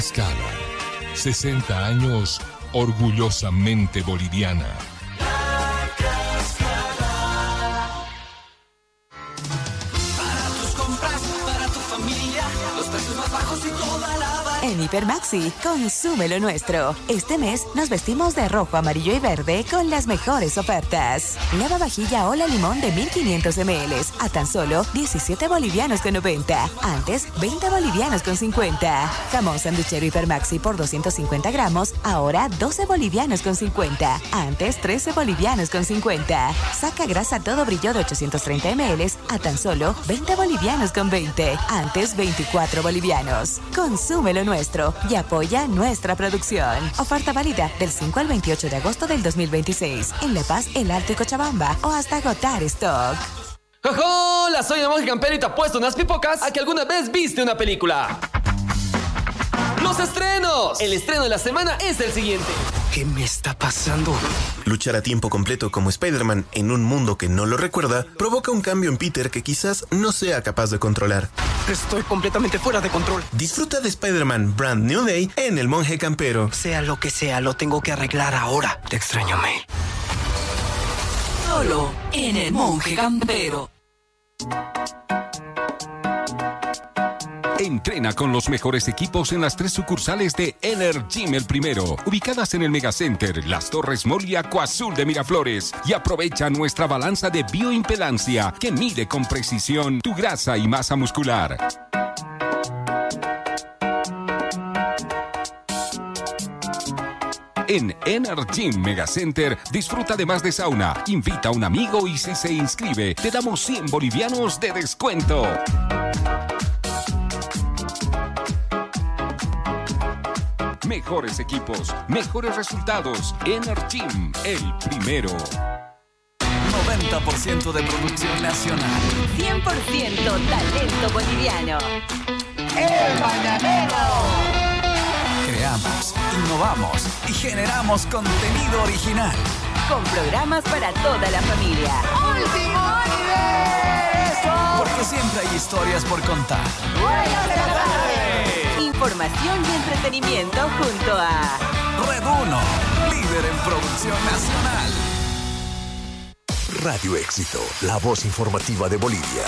Scala, 60 años orgullosamente boliviana. Para tus compras, para tu familia, los precios más bajos y toda la En Hipermaxi, consume lo nuestro. Este mes nos vestimos de rojo, amarillo y verde con las mejores ofertas. Lavavajilla Ola Limón de 1500 ml a tan solo 17 bolivianos con 90. Antes, 20 bolivianos con 50. Jamón sanduchero Hipermaxi por 250 gramos, ahora 12 bolivianos con 50. Antes, 13 bolivianos con 50. Saca grasa todo brillo de 830 ml a tan solo 20 bolivianos con 20. Antes, 24 bolivianos. Consume lo nuestro y apoya nuestra producción. Oferta válida del 5 al 28 de agosto del 2026 en La Paz, El Alto y Cochabamba o hasta agotar stock. ¡Hola! Soy el monje campero y te apuesto unas pipocas a que alguna vez viste una película. ¡Los estrenos! El estreno de la semana es el siguiente. ¿Qué me está pasando? Luchar a tiempo completo como Spider-Man en un mundo que no lo recuerda provoca un cambio en Peter que quizás no sea capaz de controlar. Estoy completamente fuera de control. Disfruta de Spider-Man Brand New Day en El Monje Campero. Sea lo que sea, lo tengo que arreglar ahora. Te extraño, May. solo en El Monje Campero. Entrena con los mejores equipos en las 3 sucursales de Energym El Primero, ubicadas en el Megacenter, Las Torres Mall y Acuazul de Miraflores. Y aprovecha nuestra balanza de bioimpedancia que mide con precisión tu grasa y masa muscular. En Energym Megacenter, disfruta además de sauna, invita a un amigo y si se inscribe, te damos 100 bolivianos de descuento. Mejores equipos, mejores resultados. Energym, el primero. 90% de producción nacional. 100% talento boliviano. El Mañanero. Creamos, innovamos y generamos contenido original. Con programas para toda la familia. ¡Último universo! Porque siempre hay historias por contar. ¡Buenas tardes! Información y entretenimiento junto a Red 1, líder en producción nacional. Radio Éxito, la voz informativa de Bolivia.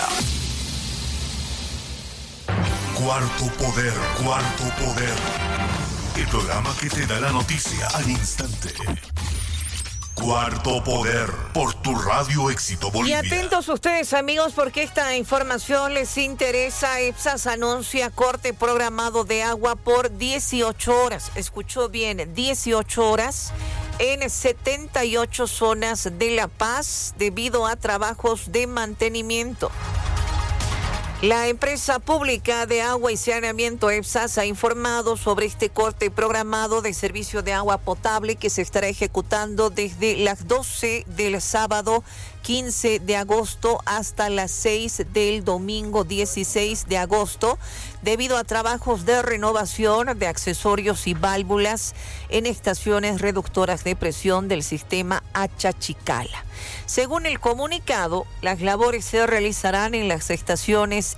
Cuarto Poder, Cuarto Poder. El programa que te da la noticia al instante. Cuarto Poder, por tu Radio Éxito Bolivia. Y atentos ustedes, amigos, porque esta información les interesa. EPSAS anuncia corte programado de agua por 18 horas. Escuchó bien, 18 horas en 78 zonas de La Paz debido a trabajos de mantenimiento. La empresa pública de agua y saneamiento EPSAS ha informado sobre este corte programado de servicio de agua potable que se estará ejecutando desde las 12 del sábado 15 de agosto hasta las 6 del domingo 16 de agosto, debido a trabajos de renovación de accesorios y válvulas en estaciones reductoras de presión del sistema Achachicala. Según el comunicado, las labores se realizarán en las estaciones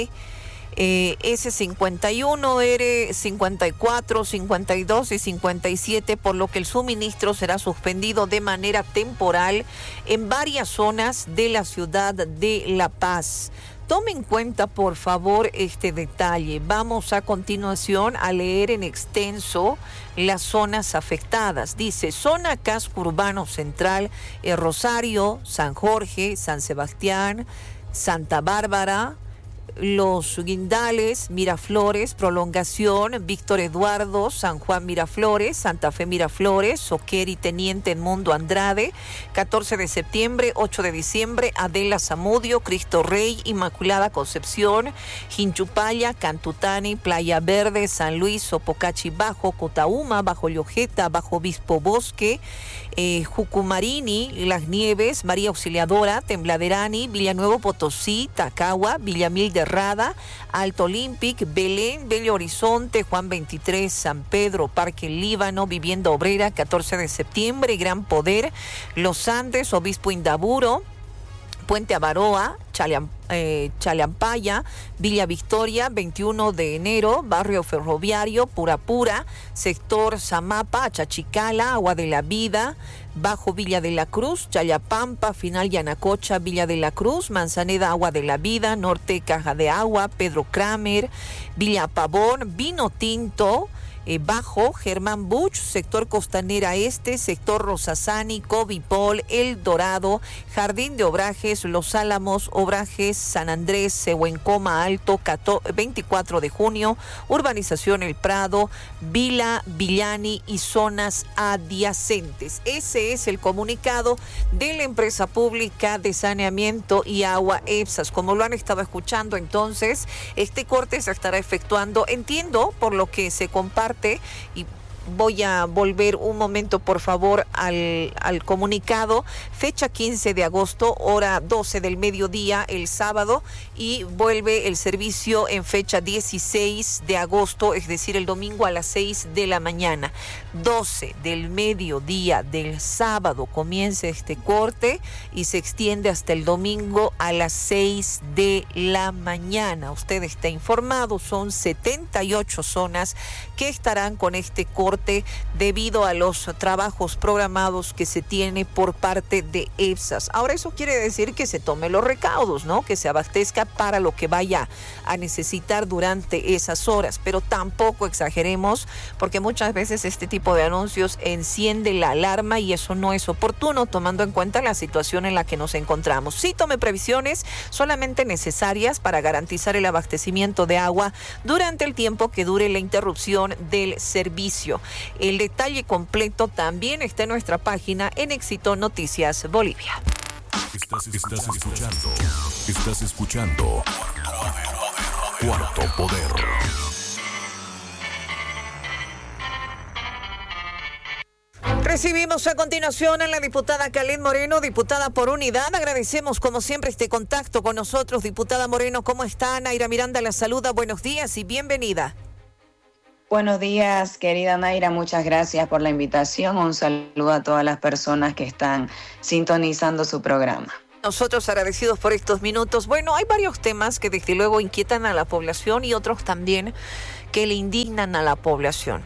S51, R54, 52 y 57, por lo que el suministro será suspendido de manera temporal en varias zonas de la ciudad de La Paz. Tome en cuenta, por favor, este detalle. Vamos a continuación a leer en extenso las zonas afectadas. Dice, zona casco urbano central, Rosario, San Jorge, San Sebastián, Santa Bárbara, Los Guindales, Miraflores, Prolongación, Víctor Eduardo, San Juan Miraflores, Santa Fe Miraflores, Soquer y Teniente Edmundo Andrade, 14 de septiembre, 8 de diciembre, Adela Zamudio, Cristo Rey, Inmaculada Concepción, Jinchupaya, Cantutani, Playa Verde, San Luis, Sopocachi Bajo, Cotauma, Bajo Llojeta, Bajo Obispo Bosque, Jucumarini, Las Nieves, María Auxiliadora, Tembladerani, Villanuevo Potosí, Tacagua, Villamil de Rada, Alto Olympic, Belén, Bello Horizonte, Juan 23, San Pedro, Parque Líbano, Vivienda Obrera, 14 de septiembre, Gran Poder, Los Andes, Obispo Indaburo, Puente Avaroa, Chalampaya, Villa Victoria, 21 de enero, Barrio Ferroviario, Purapura, sector Zamapa, Chachicala, Agua de la Vida, Bajo Villa de la Cruz, Chayapampa, Final Yanacocha, Villa de la Cruz, Manzaneda, Agua de la Vida, Norte, Caja de Agua, Pedro Kramer, Villa Pavón, Vino Tinto, Bajo, Germán Buch, sector Costanera Este, sector Rosasánico, Vipol, El Dorado, Jardín de Obrajes, Los Álamos, Obrajes, San Andrés, Sehuencoma Alto, 24 de junio, Urbanización El Prado, Vila, Villani y zonas adyacentes. Ese es el comunicado de la empresa pública de saneamiento y agua EPSAS. Como lo han estado escuchando, entonces, este corte se estará efectuando, entiendo, por lo que se comparte. Y voy a volver un momento, por favor, al comunicado. Fecha 15 de agosto, hora 12 del mediodía, el sábado, y vuelve el servicio en fecha 16 de agosto, es decir, el domingo a las 6 de la mañana. 12 del mediodía del sábado comienza este corte y se extiende hasta el domingo a las 6 de la mañana. Usted está informado, son 78 zonas que estarán con este corte debido a los trabajos programados que se tiene por parte de EPSAS. Ahora, eso quiere decir que se tome los recaudos, ¿no? Que se abastezca para lo que vaya a necesitar durante esas horas, pero tampoco exageremos, porque muchas veces este tipo de anuncios enciende la alarma y eso no es oportuno, tomando en cuenta la situación en la que nos encontramos. Sí, tome previsiones solamente necesarias para garantizar el abastecimiento de agua durante el tiempo que dure la interrupción del servicio. El detalle completo también está en nuestra página en Éxito Noticias Bolivia. Estás escuchando Cuarto Poder. Recibimos a continuación a la diputada Kaleth Moreno, diputada por Unidad. Agradecemos como siempre este contacto con nosotros. Diputada Moreno, ¿cómo está? Naira Miranda la saluda. Buenos días y bienvenida. Buenos días, querida Naira, muchas gracias por la invitación. Un saludo a todas las personas que están sintonizando su programa. Nosotros agradecidos por estos minutos. Bueno, hay varios temas que desde luego inquietan a la población y otros también que le indignan a la población.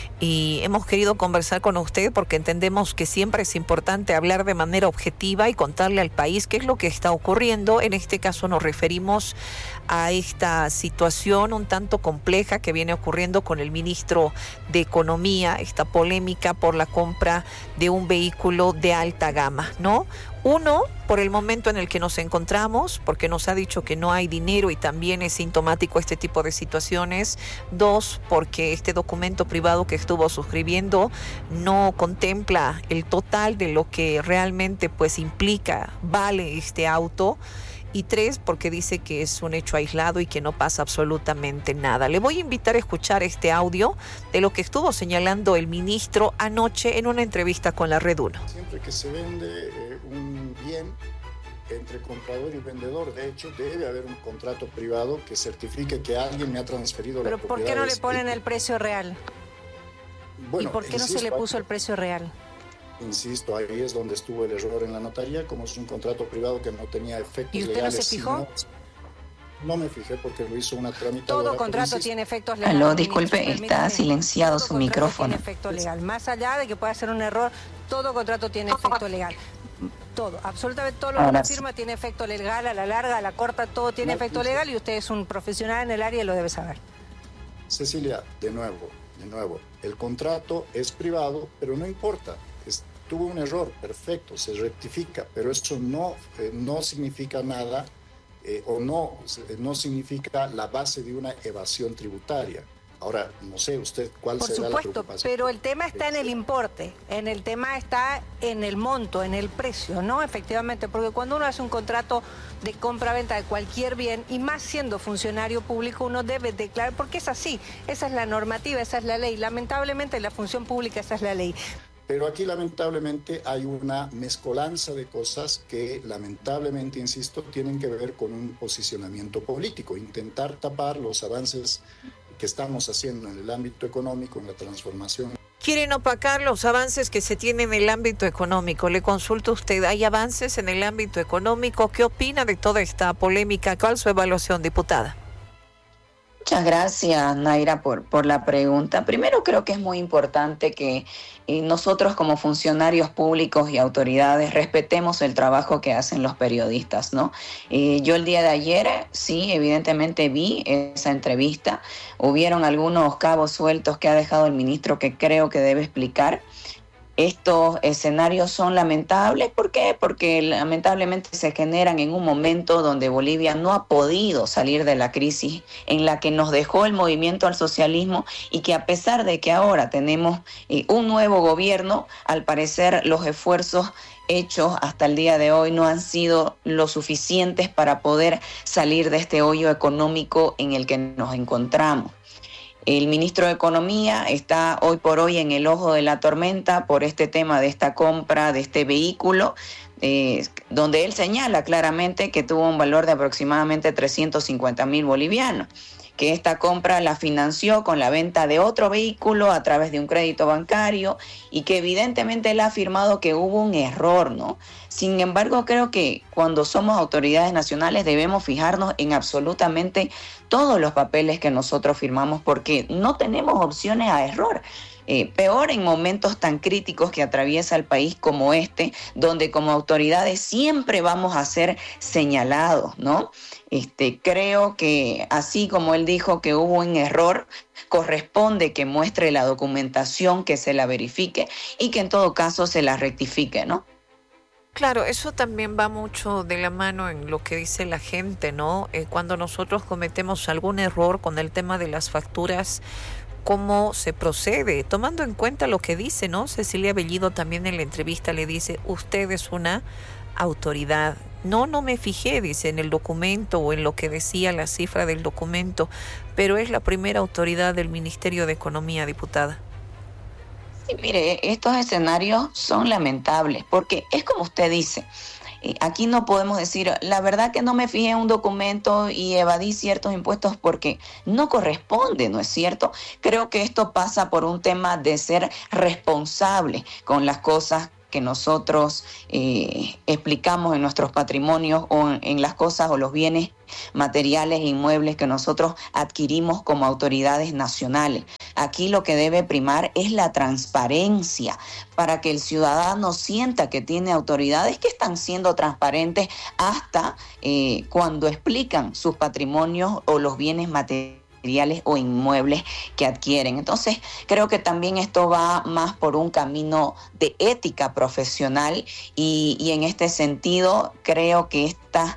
Y hemos querido conversar con usted porque entendemos que siempre es importante hablar de manera objetiva y contarle al país qué es lo que está ocurriendo. En este caso nos referimos a esta situación un tanto compleja que viene ocurriendo con el ministro de Economía, esta polémica por la compra de un vehículo de alta gama, ¿no? Uno, por el momento en el que nos encontramos, porque nos ha dicho que no hay dinero y también es sintomático este tipo de situaciones. Dos, porque este documento privado que estuvo suscribiendo no contempla el total de lo que realmente pues implica, vale este auto. Y tres, porque dice que es un hecho aislado y que no pasa absolutamente nada. Le voy a invitar a escuchar este audio de lo que estuvo señalando el ministro anoche en una entrevista con la Red 1. Siempre que se vende un bien entre comprador y vendedor, de hecho, debe haber un contrato privado que certifique que alguien me ha transferido la propiedad. ¿Pero por qué no le ponen el precio real? Bueno, ¿y por qué no se le puso el precio real? Insisto, ahí es donde estuvo el error en la notaría, como es un contrato privado que no tenía efectos legales. ¿Y usted no se fijó? No me fijé porque lo hizo una tramitadora. Todo contrato tiene efectos legales. Aló, disculpe, está silenciado su micrófono. Tiene efecto legal. Más allá de que pueda ser un error, todo contrato tiene efecto legal. Todo, absolutamente todo lo que uno firma tiene efecto legal, a la larga, a la corta, todo tiene efecto legal y usted es un profesional en el área y lo debe saber. Cecilia, de nuevo, el contrato es privado, pero no importa. Tuvo un error, perfecto, se rectifica, pero eso no significa nada o no significa la base de una evasión tributaria. Ahora, no sé usted cuál será la preocupación. Por supuesto, pero el tema está en el importe, el tema está en el monto, en el precio, ¿no? Efectivamente, porque cuando uno hace un contrato de compra-venta de cualquier bien, y más siendo funcionario público, uno debe declarar, porque es así, esa es la normativa, esa es la ley. Lamentablemente, en la función pública esa es la ley. Pero aquí lamentablemente hay una mezcolanza de cosas que lamentablemente, insisto, tienen que ver con un posicionamiento político, intentar tapar los avances que estamos haciendo en el ámbito económico, en la transformación Quieren opacar los avances que se tienen en el ámbito económico. Le consulto a usted, ¿hay avances en el ámbito económico? ¿Qué opina de toda esta polémica? ¿Cuál es su evaluación, diputada? Muchas gracias, Naira, por la pregunta. Primero, creo que es muy importante que nosotros como funcionarios públicos y autoridades respetemos el trabajo que hacen los periodistas, ¿no? Yo el día de ayer, sí, evidentemente vi esa entrevista. Hubieron algunos cabos sueltos que ha dejado el ministro que creo que debe explicar. Estos escenarios son lamentables. ¿Por qué? Porque lamentablemente se generan en un momento donde Bolivia no ha podido salir de la crisis en la que nos dejó el movimiento al socialismo y que a pesar de que ahora tenemos un nuevo gobierno, al parecer los esfuerzos hechos hasta el día de hoy no han sido lo suficientes para poder salir de este hoyo económico en el que nos encontramos. El ministro de Economía está hoy por hoy en el ojo de la tormenta por este tema de esta compra de este vehículo, donde él señala claramente que tuvo un valor de aproximadamente 350.000 bolivianos, que esta compra la financió con la venta de otro vehículo a través de un crédito bancario y que evidentemente él ha afirmado que hubo un error, ¿no? Sin embargo, creo que cuando somos autoridades nacionales debemos fijarnos en absolutamente todos los papeles que nosotros firmamos porque no tenemos opciones a error. Peor en momentos tan críticos que atraviesa el país como este, donde como autoridades siempre vamos a ser señalados, ¿no? Creo que así como él dijo que hubo un error, corresponde que muestre la documentación, que se la verifique y que en todo caso se la rectifique, ¿no? Claro, eso también va mucho de la mano en lo que dice la gente, ¿no? Cuando nosotros cometemos algún error con el tema de las facturas, ¿cómo se procede? Tomando en cuenta lo que dice, ¿no? Cecilia Bellido también en la entrevista le dice, usted es una autoridad. No me fijé, dice, en el documento o en lo que decía la cifra del documento, pero es la primera autoridad del Ministerio de Economía, diputada. Sí, mire, estos escenarios son lamentables porque es como usted dice. Aquí no podemos decir, la verdad que no me fijé en un documento y evadí ciertos impuestos porque no corresponde, ¿no es cierto? Creo que esto pasa por un tema de ser responsable con las cosas que nosotros explicamos en nuestros patrimonios o en las cosas o los bienes materiales e inmuebles que nosotros adquirimos como autoridades nacionales. Aquí lo que debe primar es la transparencia para que el ciudadano sienta que tiene autoridades que están siendo transparentes hasta cuando explican sus patrimonios o los bienes materiales o inmuebles que adquieren. Entonces, creo que también esto va más por un camino de ética profesional y en este sentido creo que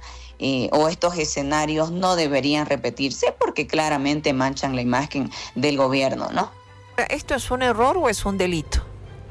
estos escenarios no deberían repetirse porque claramente manchan la imagen del gobierno, ¿no? ¿Esto es un error o es un delito?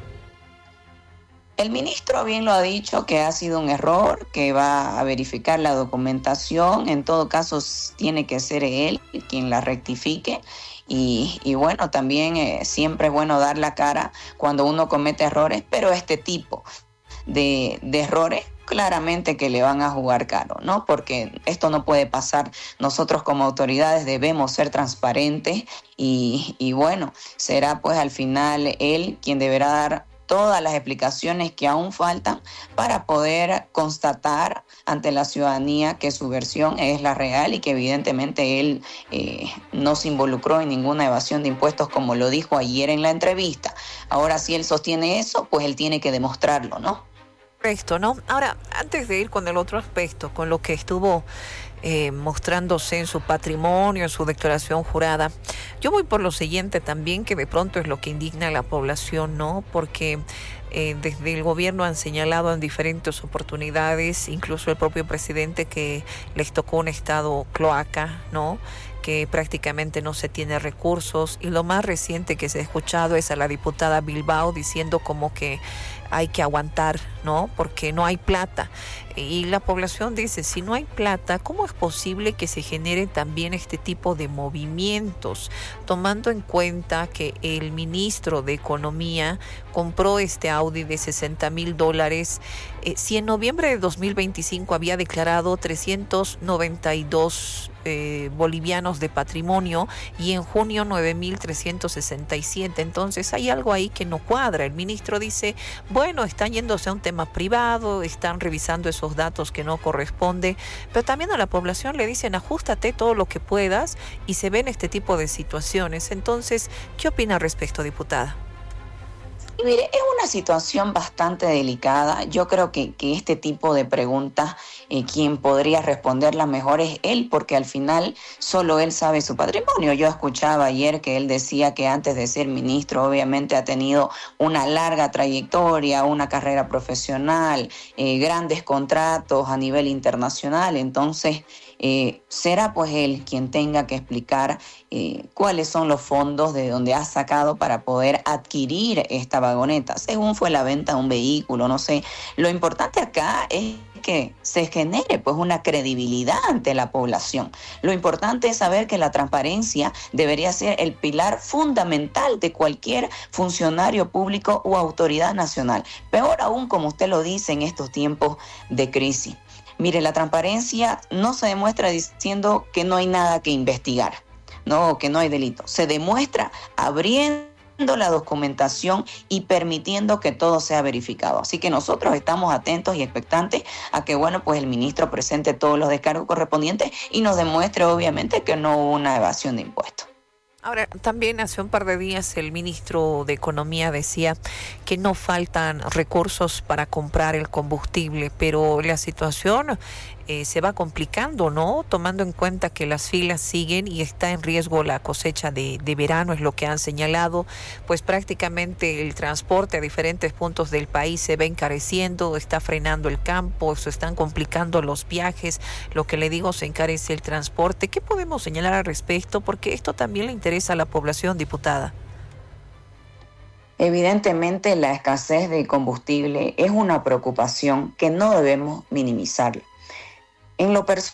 El ministro bien lo ha dicho que ha sido un error, que va a verificar la documentación. En todo caso, tiene que ser él quien la rectifique. Y bueno, también siempre es bueno dar la cara cuando uno comete errores, pero este tipo de errores claramente que le van a jugar caro, ¿no? Porque esto no puede pasar. Nosotros como autoridades debemos ser transparentes y bueno, será pues al final él quien deberá dar todas las explicaciones que aún faltan para poder constatar ante la ciudadanía que su versión es la real y que evidentemente él no se involucró en ninguna evasión de impuestos como lo dijo ayer en la entrevista. Ahora, si él sostiene eso, pues él tiene que demostrarlo, ¿no? Perfecto, ¿no? Ahora, antes de ir con el otro aspecto, con lo que estuvo mostrándose en su patrimonio, en su declaración jurada, yo voy por lo siguiente también, que de pronto es lo que indigna a la población, ¿no? Porque desde el gobierno han señalado en diferentes oportunidades, incluso el propio presidente, que les tocó un estado cloaca, ¿no? Que prácticamente no se tiene recursos, y lo más reciente que se ha escuchado es a la diputada Bilbao diciendo como que hay que aguantar, ¿no? Porque no hay plata. Y la población dice, si no hay plata, ¿cómo es posible que se genere también este tipo de movimientos? Tomando en cuenta que el ministro de Economía compró este Audi de $60,000, si en noviembre de 2025 había declarado 392 bolivianos de patrimonio y en junio 9.367. Entonces hay algo ahí que no cuadra. El ministro dice, bueno, están yéndose a un tema privado, están revisando esos datos que no corresponde, pero también a la población le dicen, ajústate todo lo que puedas, y se ven este tipo de situaciones. Entonces, ¿qué opina al respecto, diputada? Y mire, es una situación bastante delicada. Yo creo que este tipo de preguntas, quien podría responderla mejor es él, porque al final solo él sabe su patrimonio. Yo escuchaba ayer que él decía que antes de ser ministro, obviamente ha tenido una larga trayectoria, una carrera profesional, grandes contratos a nivel internacional. Entonces, será pues él quien tenga que explicar cuáles son los fondos de donde ha sacado para poder adquirir esta vagoneta, según fue la venta de un vehículo, no sé. Lo importante acá es que se genere pues una credibilidad ante la población. Lo importante es saber que la transparencia debería ser el pilar fundamental de cualquier funcionario público o autoridad nacional. Peor aún, como usted lo dice, en estos tiempos de crisis. Mire, la transparencia no se demuestra diciendo que no hay nada que investigar, no, que no hay delito. Se demuestra abriendo la documentación y permitiendo que todo sea verificado. Así que nosotros estamos atentos y expectantes a que, bueno, pues el ministro presente todos los descargos correspondientes y nos demuestre, obviamente, que no hubo una evasión de impuestos. Ahora, también hace un par de días el ministro de Economía decía que no faltan recursos para comprar el combustible, pero la situación se va complicando, ¿no? Tomando en cuenta que las filas siguen y está en riesgo la cosecha de verano, es lo que han señalado, pues prácticamente el transporte a diferentes puntos del país se va encareciendo, está frenando el campo, se están complicando los viajes, lo que le digo, se encarece el transporte. ¿Qué podemos señalar al respecto? Porque esto también le interesa a la población, diputada. Evidentemente, la escasez de combustible es una preocupación que no debemos minimizar. En lo personal,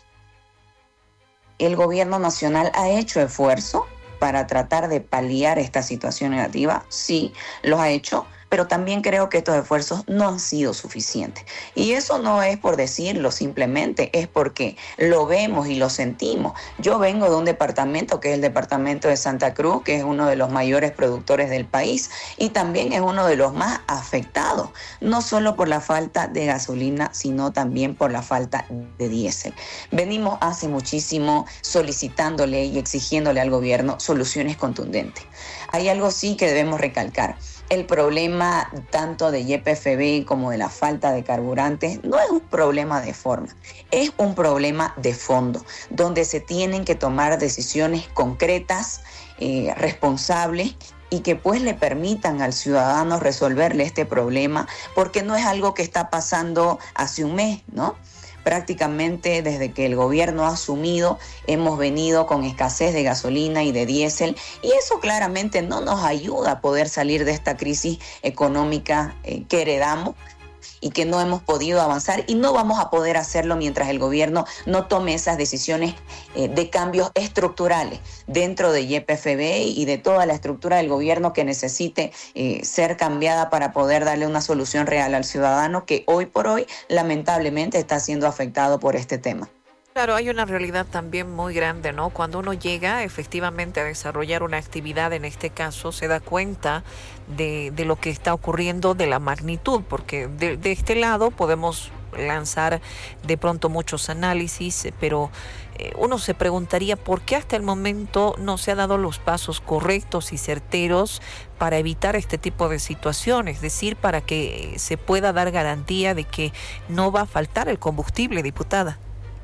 el gobierno nacional ha hecho esfuerzo para tratar de paliar esta situación negativa. Sí, los ha hecho, pero también creo que estos esfuerzos no han sido suficientes. Y eso no es por decirlo, simplemente es porque lo vemos y lo sentimos. Yo vengo de un departamento que es el departamento de Santa Cruz, que es uno de los mayores productores del país y también es uno de los más afectados, no solo por la falta de gasolina, sino también por la falta de diésel. Venimos hace muchísimo solicitándole y exigiéndole al gobierno soluciones contundentes. Hay algo sí que debemos recalcar. El problema tanto de YPFB como de la falta de carburantes no es un problema de forma, es un problema de fondo, donde se tienen que tomar decisiones concretas, responsables y que pues le permitan al ciudadano resolverle este problema, porque no es algo que está pasando hace un mes, ¿no? Prácticamente desde que el gobierno ha asumido hemos venido con escasez de gasolina y de diésel y eso claramente no nos ayuda a poder salir de esta crisis económica que heredamos y que no hemos podido avanzar y no vamos a poder hacerlo mientras el gobierno no tome esas decisiones de cambios estructurales dentro de YPFB y de toda la estructura del gobierno que necesite ser cambiada para poder darle una solución real al ciudadano que hoy por hoy lamentablemente está siendo afectado por este tema. Claro, hay una realidad también muy grande, ¿no? Cuando uno llega efectivamente a desarrollar una actividad, en este caso, se da cuenta de lo que está ocurriendo, de la magnitud, porque de este lado podemos lanzar de pronto muchos análisis, pero uno se preguntaría por qué hasta el momento no se han dado los pasos correctos y certeros para evitar este tipo de situaciones, es decir, para que se pueda dar garantía de que no va a faltar el combustible, diputada.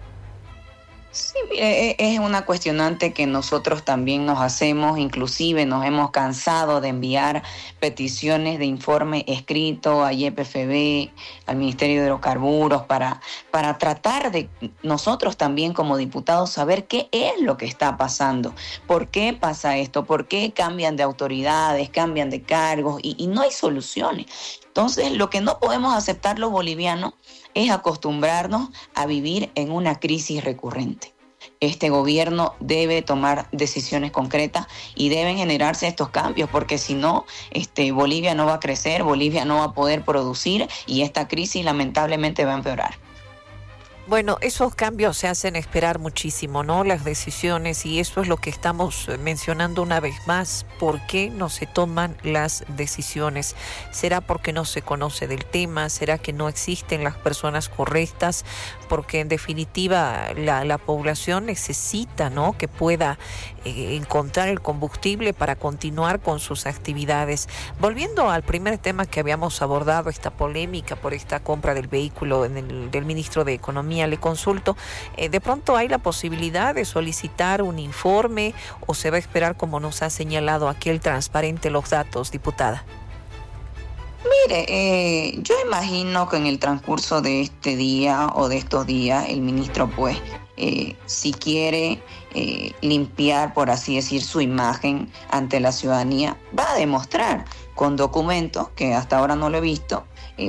Sí, es una cuestionante que nosotros también nos hacemos, inclusive nos hemos cansado de enviar peticiones de informe escrito a YPFB, al Ministerio de Hidrocarburos, para tratar de nosotros también como diputados saber qué es lo que está pasando, por qué pasa esto, por qué cambian de autoridades, cambian de cargos y no hay soluciones. Entonces, lo que no podemos aceptar los bolivianos es acostumbrarnos a vivir en una crisis recurrente. Este gobierno debe tomar decisiones concretas y deben generarse estos cambios, porque si no, Bolivia no va a crecer, Bolivia no va a poder producir y esta crisis lamentablemente va a empeorar. Bueno, esos cambios se hacen esperar muchísimo, ¿no? Las decisiones, y eso es lo que estamos mencionando una vez más. ¿Por qué no se toman las decisiones? ¿Será porque no se conoce del tema? ¿Será que no existen las personas correctas? Porque en definitiva la población necesita, ¿no?, que pueda encontrar el combustible para continuar con sus actividades. Volviendo al primer tema que habíamos abordado, esta polémica por esta compra del vehículo del ministro de Economía, le consulto, ¿de pronto hay la posibilidad de solicitar un informe o se va a esperar, como nos ha señalado aquí, el transparente los datos, diputada? Mire, yo imagino que en el transcurso de este día o de estos días, el ministro, pues, si quiere limpiar, por así decir, su imagen ante la ciudadanía, va a demostrar con documentos, que hasta ahora no lo he visto,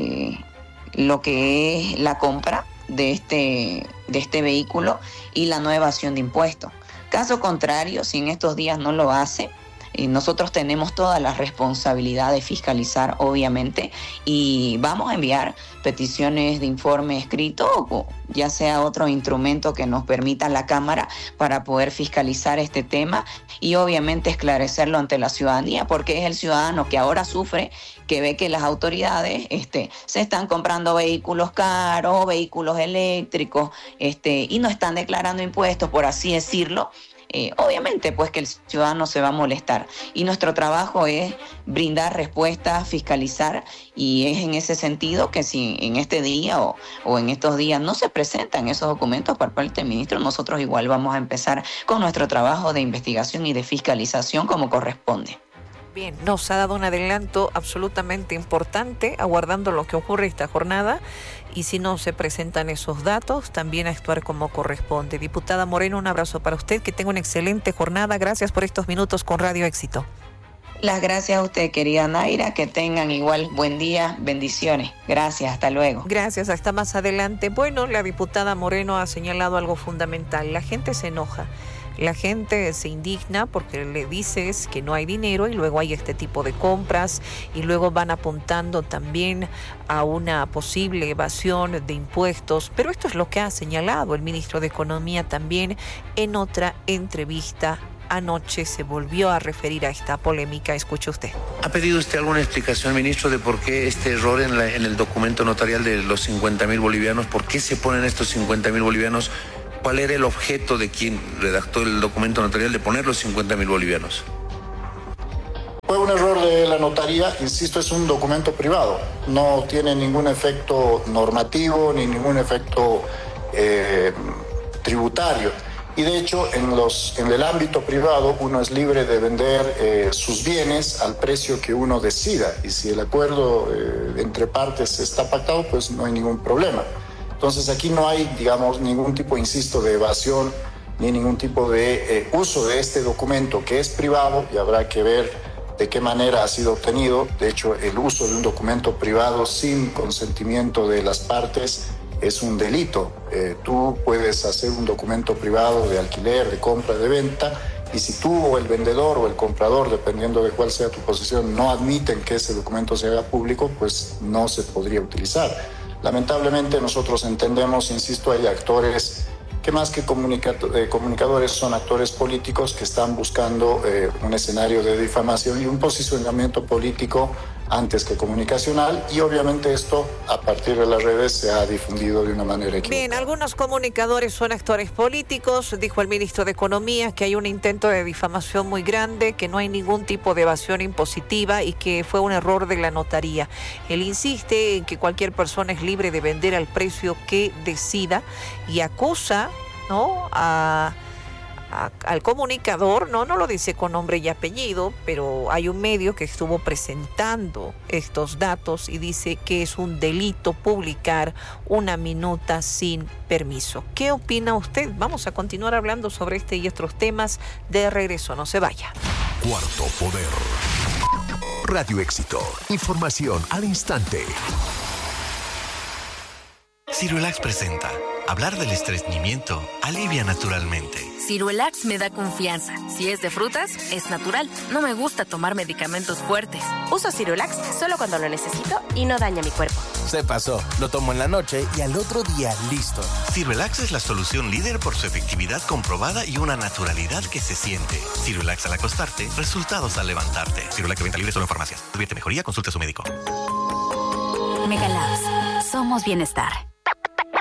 lo que es la compra de este vehículo y la no evasión de impuestos. Caso contrario, si en estos días no lo hace, nosotros tenemos toda la responsabilidad de fiscalizar, obviamente, y vamos a enviar peticiones de informe escrito o ya sea otro instrumento que nos permita la Cámara para poder fiscalizar este tema y obviamente esclarecerlo ante la ciudadanía, porque es el ciudadano que ahora sufre, que ve que las autoridades se están comprando vehículos caros, vehículos eléctricos, y no están declarando impuestos, por así decirlo. Obviamente pues que el ciudadano se va a molestar y nuestro trabajo es brindar respuestas, fiscalizar, y es en ese sentido que si en este día o en estos días no se presentan esos documentos por parte del ministro, nosotros igual vamos a empezar con nuestro trabajo de investigación y de fiscalización como corresponde. Bien, nos ha dado un adelanto absolutamente importante, aguardando lo que ocurre esta jornada, y si no se presentan esos datos, también actuar como corresponde. Diputada Moreno, un abrazo para usted, que tenga una excelente jornada. Gracias por estos minutos con Radio Éxito. Las gracias a usted, querida Naira, que tengan igual buen día, bendiciones. Gracias, hasta luego. Gracias, hasta más adelante. Bueno, la diputada Moreno ha señalado algo fundamental. La gente se enoja. La gente se indigna porque le dices que no hay dinero y luego hay este tipo de compras y luego van apuntando también a una posible evasión de impuestos. Pero esto es lo que ha señalado el ministro de Economía también en otra entrevista. Anoche se volvió a referir a esta polémica. Escuche usted. ¿Ha pedido usted alguna explicación, ministro, de por qué este error en el documento notarial de los 50.000 bolivianos? ¿Por qué se ponen estos 50.000 bolivianos? ¿Cuál era el objeto de quien redactó el documento notarial de poner los 50.000 bolivianos? Fue un error de la notaría, insisto, es un documento privado. No tiene ningún efecto normativo ni ningún efecto tributario. Y de hecho, en el ámbito privado, uno es libre de vender sus bienes al precio que uno decida. Y si el acuerdo entre partes está pactado, pues no hay ningún problema. Entonces aquí no hay, digamos, ningún tipo, insisto, de evasión ni ningún tipo de uso de este documento que es privado y habrá que ver de qué manera ha sido obtenido. De hecho, el uso de un documento privado sin consentimiento de las partes es un delito. Tú puedes hacer un documento privado de alquiler, de compra, de venta, y si tú o el vendedor o el comprador, dependiendo de cuál sea tu posición, no admiten que ese documento se haga público, pues no se podría utilizar. Lamentablemente nosotros entendemos, insisto, hay actores que más que comunicadores son actores políticos que están buscando un escenario de difamación y un posicionamiento político antes que comunicacional, y obviamente esto a partir de las redes se ha difundido de una manera equivocada. Bien, algunos comunicadores son actores políticos, dijo el ministro de Economía que hay un intento de difamación muy grande, que no hay ningún tipo de evasión impositiva y que fue un error de la notaría. Él insiste en que cualquier persona es libre de vender al precio que decida y acusa, ¿no?, al comunicador, no lo dice con nombre y apellido, pero hay un medio que estuvo presentando estos datos y dice que es un delito publicar una minuta sin permiso. ¿Qué opina usted? Vamos a continuar hablando sobre y otros temas de regreso. No se vaya. Cuarto Poder. Radio Éxito. Información al instante. Ciruelax presenta. Hablar del estreñimiento alivia naturalmente. Ciruelax me da confianza. Si es de frutas, es natural. No me gusta tomar medicamentos fuertes. Uso Ciruelax solo cuando lo necesito y no daña mi cuerpo. Se pasó. Lo tomo en la noche y al otro día listo. Ciruelax es la solución líder por su efectividad comprobada y una naturalidad que se siente. Ciruelax al acostarte, resultados al levantarte. Ciruelax de venta libre solo en farmacias. Advierte mejoría, consulte a su médico. Megalabs. Somos bienestar.